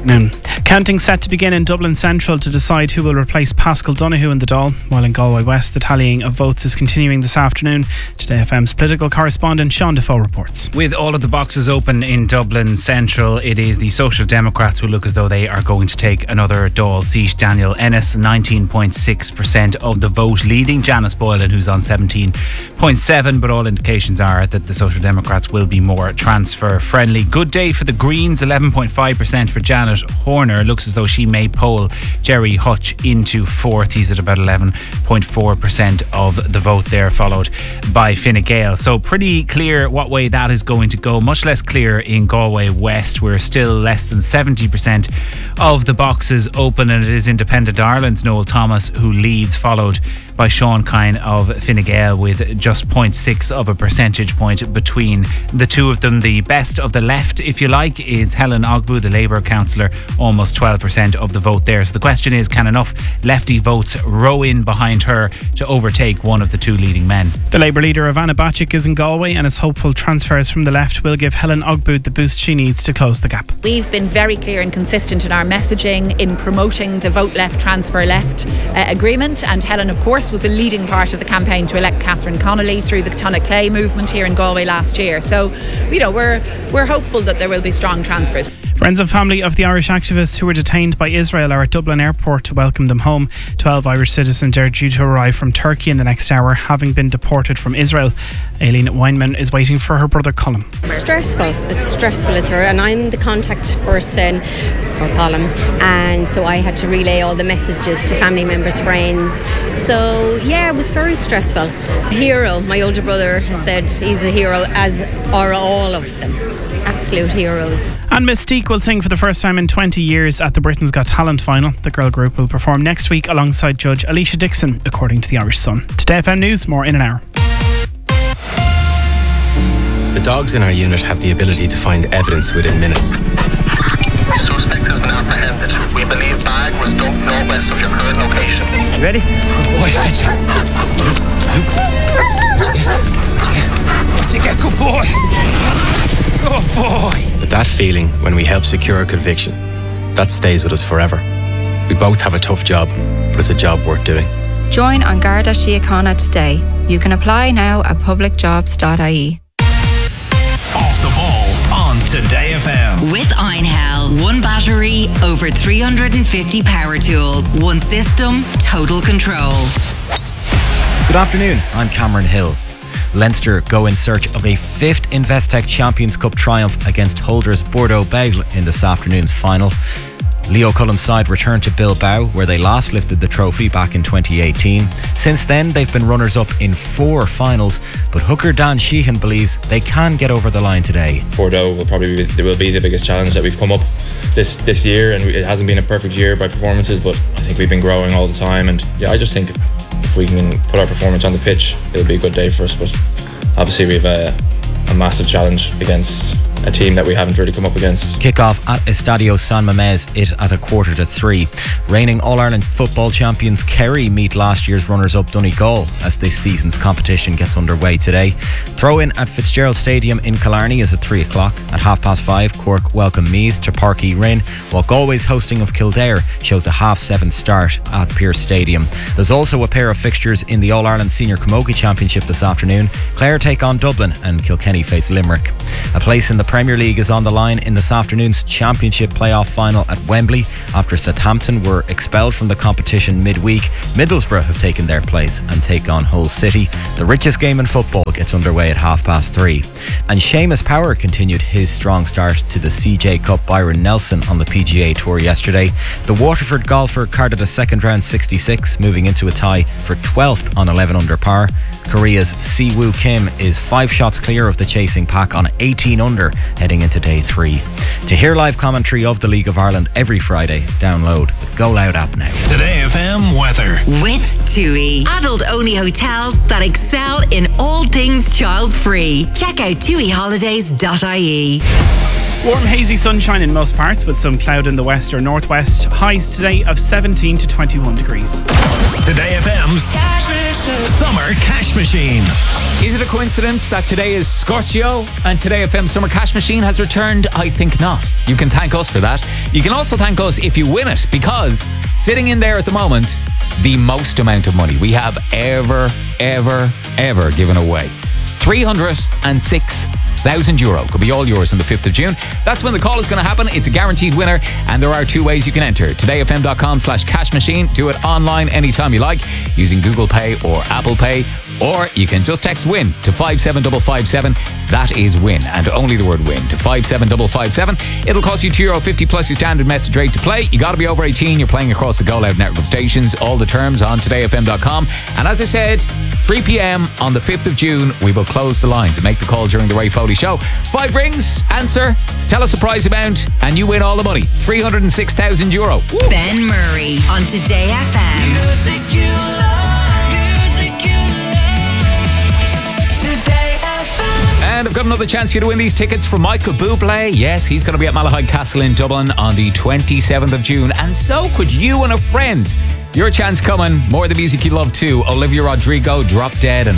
afternoon. Counting set to begin in Dublin Central to decide who will replace Paschal Donoghue in the Dáil, while in Galway West the tallying of votes is continuing this afternoon. Today FM's political correspondent Sean Defoe reports. With all of the boxes open in Dublin Central, it is the Social Democrats who look as though they are going to take another Dáil seat. Daniel Ennis, 19.6% of the vote, leading Janice Boylan, who's on 17.7%, but all indications are that the Social Democrats will be more transfer friendly. Good day for the Greens, 11.5% for Janet Horner. Looks as though she may poll Jerry Hutch into fourth. He's at about 11.4% of the vote there, followed by Fine Gael. So pretty clear what way that is going to go. Much less clear in Galway West. We're still less than 70% of the boxes open, and it is Independent Ireland's Noel Thomas who leads, followed by Sean Kine of Fine Gael with just 0.6 of a percentage point between the two of them. The best of the left, if you like, is Helen Ogbu, the Labour councillor, almost 12% of the vote there. So the question is, can enough lefty votes row in behind her to overtake one of the two leading men? The Labour leader Ivana Bacik is in Galway and is hopeful transfers from the left will give Helen Ogbu the boost she needs to close the gap. We've been very clear and consistent in our messaging in promoting the vote left, transfer left agreement, and Helen, of course, was a leading part of the campaign to elect Catherine Connolly through the Tonna Clay movement here in Galway last year. So, we're hopeful that there will be strong transfers. Friends and family of the Irish activists who were detained by Israel are at Dublin Airport to welcome them home. 12 Irish citizens are due to arrive from Turkey in the next hour, having been deported from Israel. Aileen Weinman is waiting for her brother Colm. It's stressful. It's her, and I'm the contact person for Colm, and so I had to relay all the messages to family members, friends. So yeah, it was very stressful. A hero. My older brother has said he's a hero, as are all of them. Absolute heroes. And Mystique will sing for the first time in 20 years at the Britain's Got Talent final. The girl group will perform next week alongside judge Alicia Dixon, according to the Irish Sun. Today FM News, more in an hour. The dogs in our unit have the ability to find evidence within minutes. The suspect has been apprehended. We believe bag was dumped northwest of your current location. You ready? Good boy, fetch it. What'd you get? Good boy. Good boy. But that feeling when we help secure a conviction, that stays with us forever. We both have a tough job, but it's a job worth doing. Join An Garda Síochána today. You can apply now at publicjobs.ie. Off the ball on Today FM. With Einhell. One battery, over 350 power tools. One system, total control. Good afternoon, I'm Cameron Hill. Leinster go in search of a fifth Investec Champions Cup triumph against holders Bordeaux Bègles in this afternoon's final. Leo Cullen's side returned to Bilbao, where they last lifted the trophy back in 2018. Since then, they've been runners-up in 4 finals, but hooker Dan Sheehan believes they can get over the line today. Bordeaux will probably be the biggest challenge that we've come up this year, and it hasn't been a perfect year by performances, but I think we've been growing all the time, and yeah, I just think if we can put our performance on the pitch, it'll be a good day for us. But obviously we have a massive challenge against a team that we haven't really come up against. Kick-off at Estadio San Mamés, it at 2:45. Reigning All-Ireland football champions Kerry meet last year's runners-up Donegal as this season's competition gets underway today. Throw-in at Fitzgerald Stadium in Killarney is at 3 o'clock. At 5:30, Cork welcome Meath to Páirc Uí Rinn, while Galway's hosting of Kildare shows a 7:30 start at Pearse Stadium. There's also a pair of fixtures in the All-Ireland Senior Camogie Championship this afternoon. Clare take on Dublin and Kilkenny face Limerick. A place in the Premier League is on the line in this afternoon's Championship playoff final at Wembley. After Southampton were expelled from the competition midweek, Middlesbrough have taken their place and take on Hull City. The richest game in football gets underway at 3:30. And Seamus Power continued his strong start to the CJ Cup Byron Nelson on the PGA Tour yesterday. The Waterford golfer carded a second round 66, moving into a tie for 12th on 11 under par. Korea's Siwoo Kim is 5 shots clear of the chasing pack on 18 under heading into day 3. To hear live commentary of the League of Ireland every Friday, download the Go Loud app now. Today FM weather. With TUI. Adult-only hotels that excel in all things child-free. Check out TUIHolidays.ie. Warm, hazy sunshine in most parts with some cloud in the west or northwest. Highs today of 17 to 21 degrees. Today FM's Summer Cash Machine. Is it a coincidence that today is Scorchio and Today FM Summer Cash Machine has returned? I think not. You can thank us for that. You can also thank us if you win it, because sitting in there at the moment, the most amount of money we have ever given away. €306,000 could be all yours on the 5th of June. That's when the call is going to happen. It's a guaranteed winner, and there are two ways you can enter. todayfm.com/cash machine. Do it online anytime you like using Google Pay or Apple Pay, or you can just text WIN to 57557. That is WIN, and only the word WIN, to 57557. It'll cost you €2.50 plus your standard message rate to play. You got to be over 18. You're playing across the Go Loud network of stations. All the terms on todayfm.com. And as I said, 3 p.m. on the 5th of June, we will close the lines and make the call during the Ray Foley Show. 5 rings, answer, tell us a prize amount, and you win all the money. €306,000. Woo. Ben Murray on Today FM. Music you love, music you love. Today FM. And I've got another chance for you to win these tickets from Michael Bublé. Yes, he's going to be at Malahide Castle in Dublin on the 27th of June. And so could you and a friend. Your chance coming. More of the music you love too. Olivia Rodrigo, Drop Dead, and